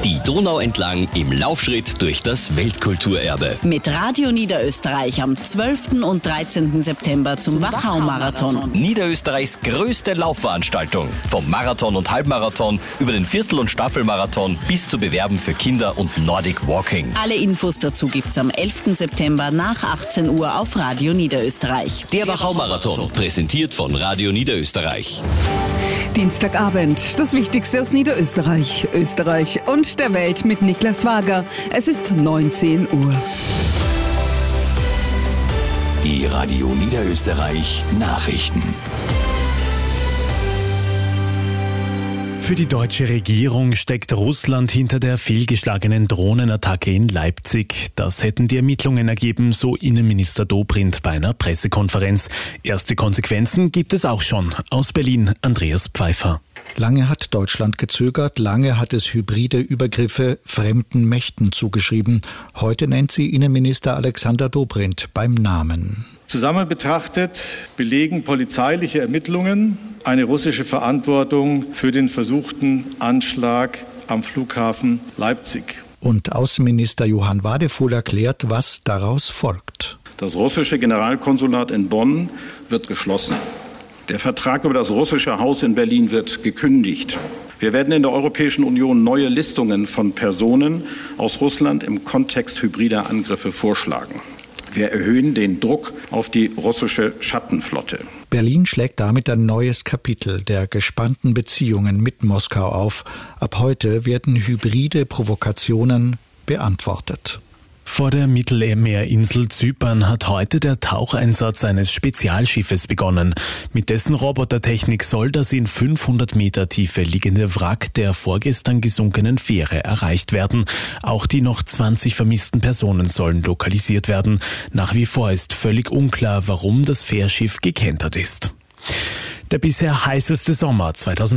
Die Donau entlang im Laufschritt durch das Weltkulturerbe. Mit Radio Niederösterreich am 12. und 13. September zum Wachau-Marathon. Niederösterreichs größte Laufveranstaltung. Vom Marathon und Halbmarathon über den Viertel- und Staffelmarathon bis zu Bewerben für Kinder und Nordic Walking. Alle Infos dazu gibt's am 11. September nach 18 Uhr auf Radio Niederösterreich. Der Wachau-Marathon, präsentiert von Radio Niederösterreich. Dienstagabend, das Wichtigste aus Niederösterreich, Österreich und der Welt mit Niklas Wager. Es ist 19 Uhr. Die Radio Niederösterreich Nachrichten. Für die deutsche Regierung steckt Russland hinter der fehlgeschlagenen Drohnenattacke in Leipzig. Das hätten die Ermittlungen ergeben, so Innenminister Dobrindt bei einer Pressekonferenz. Erste Konsequenzen gibt es auch schon. Aus Berlin, Andreas Pfeiffer. Lange hat Deutschland gezögert, lange hat es hybride Übergriffe fremden Mächten zugeschrieben. Heute nennt sie Innenminister Alexander Dobrindt beim Namen. Zusammen betrachtet belegen polizeiliche Ermittlungen eine russische Verantwortung für den versuchten Anschlag am Flughafen Leipzig. Und Außenminister Johann Wadefuhl erklärt, was daraus folgt. Das russische Generalkonsulat in Bonn wird geschlossen. Der Vertrag über das russische Haus in Berlin wird gekündigt. Wir werden in der Europäischen Union neue Listungen von Personen aus Russland im Kontext hybrider Angriffe vorschlagen. Wir erhöhen den Druck auf die russische Schattenflotte. Berlin schlägt damit ein neues Kapitel der gespannten Beziehungen mit Moskau auf. Ab heute werden hybride Provokationen beantwortet. Vor der Mittelmeerinsel Zypern hat heute der Taucheinsatz eines Spezialschiffes begonnen. Mit dessen Robotertechnik soll das in 500 Meter Tiefe liegende Wrack der vorgestern gesunkenen Fähre erreicht werden. Auch die noch 20 vermissten Personen sollen lokalisiert werden. Nach wie vor ist völlig unklar, warum das Fährschiff gekentert ist. Der bisher heißeste Sommer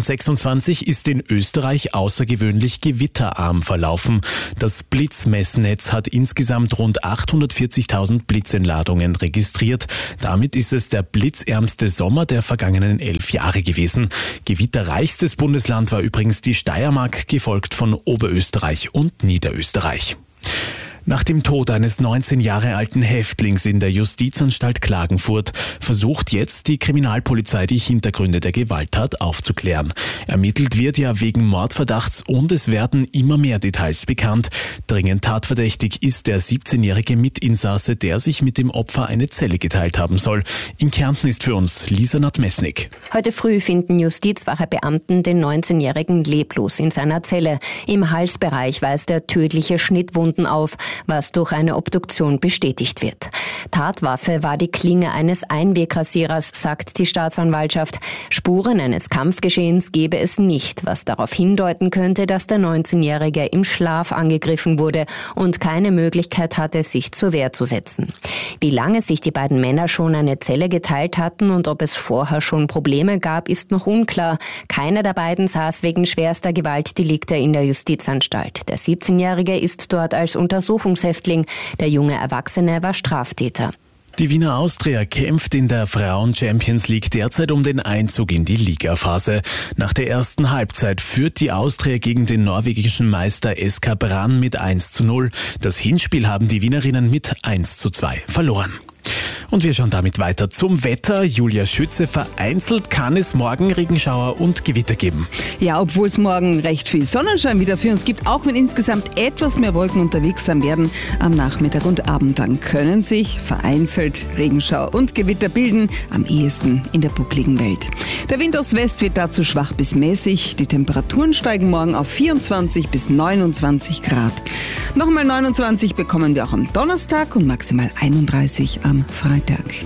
2026 ist in Österreich außergewöhnlich gewitterarm verlaufen. Das Blitzmessnetz hat insgesamt rund 840.000 Blitzentladungen registriert. Damit ist es der blitzärmste Sommer der vergangenen 11 Jahre gewesen. Gewitterreichstes Bundesland war übrigens die Steiermark, gefolgt von Oberösterreich und Niederösterreich. Nach dem Tod eines 19 Jahre alten Häftlings in der Justizanstalt Klagenfurt versucht jetzt die Kriminalpolizei, die Hintergründe der Gewalttat aufzuklären. Ermittelt wird ja wegen Mordverdachts und es werden immer mehr Details bekannt. Dringend tatverdächtig ist der 17-jährige Mitinsasse, der sich mit dem Opfer eine Zelle geteilt haben soll. In Kärnten ist für uns Lisa Nadmesnik. Heute früh finden Justizwachebeamten den 19-jährigen leblos in seiner Zelle. Im Halsbereich weist er tödliche Schnittwunden auf, was durch eine Obduktion bestätigt wird. Tatwaffe war die Klinge eines Einwegrasierers, sagt die Staatsanwaltschaft. Spuren eines Kampfgeschehens gebe es nicht, was darauf hindeuten könnte, dass der 19-Jährige im Schlaf angegriffen wurde und keine Möglichkeit hatte, sich zur Wehr zu setzen. Wie lange sich die beiden Männer schon eine Zelle geteilt hatten und ob es vorher schon Probleme gab, ist noch unklar. Keiner der beiden saß wegen schwerster Gewaltdelikte in der Justizanstalt. Der 17-Jährige ist dort als Untersuchungshäftling. Der junge Erwachsene war Straftäter. Die Wiener Austria kämpft in der Frauen-Champions League derzeit um den Einzug in die Ligaphase. Nach der ersten Halbzeit führt die Austria gegen den norwegischen Meister SK Brann mit 1:0. Das Hinspiel haben die Wienerinnen mit 1:2 verloren. Und wir schauen damit weiter zum Wetter. Julia Schütze, vereinzelt kann es morgen Regenschauer und Gewitter geben. Ja, obwohl es morgen recht viel Sonnenschein wieder für uns gibt, auch wenn insgesamt etwas mehr Wolken unterwegs sein werden, am Nachmittag und Abend dann können sich vereinzelt Regenschauer und Gewitter bilden, am ehesten in der buckligen Welt. Der Wind aus West wird dazu schwach bis mäßig. Die Temperaturen steigen morgen auf 24 bis 29 Grad. Nochmal 29 bekommen wir auch am Donnerstag und maximal 31 am Freitag.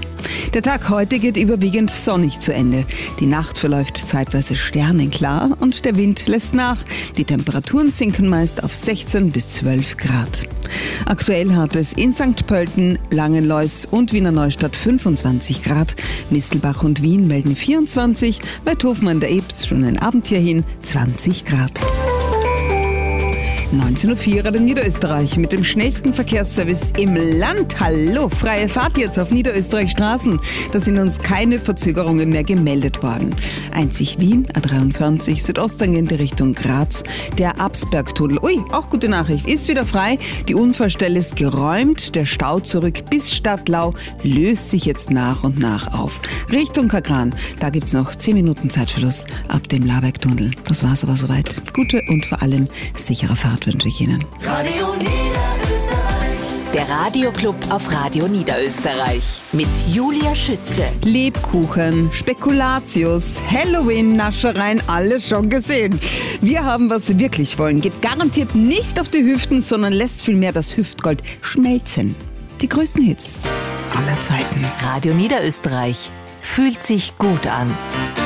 Der Tag heute geht überwiegend sonnig zu Ende. Die Nacht verläuft zeitweise sternenklar und der Wind lässt nach. Die Temperaturen sinken meist auf 16 bis 12 Grad. Aktuell hat es in St. Pölten, Langenlois und Wiener Neustadt 25 Grad. Mistelbach und Wien melden 24, bei Hofmann der Ebs schon ein Abend hierhin 20 Grad. 19.04 Uhr in Niederösterreich mit dem schnellsten Verkehrsservice im Land. Hallo, freie Fahrt jetzt auf Niederösterreich Straßen. Da sind uns keine Verzögerungen mehr gemeldet worden. Einzig Wien, A23, südosttangente Richtung Graz. Der Absbergtunnel, auch gute Nachricht, ist wieder frei. Die Unfallstelle ist geräumt. Der Stau zurück bis Stadtlau löst sich jetzt nach und nach auf. Richtung Kagran, da gibt's noch 10 Minuten Zeitverlust ab dem Labergtunnel. Das war's aber soweit. Gute und vor allem sichere Fahrt wünsche ich Ihnen. Radio Niederösterreich. Der Radioclub auf Radio Niederösterreich mit Julia Schütze. Lebkuchen, Spekulatius, Halloween-Naschereien, alles schon gesehen. Wir haben, was wir wirklich wollen. Geht garantiert nicht auf die Hüften, sondern lässt vielmehr das Hüftgold schmelzen. Die größten Hits aller Zeiten. Radio Niederösterreich fühlt sich gut an.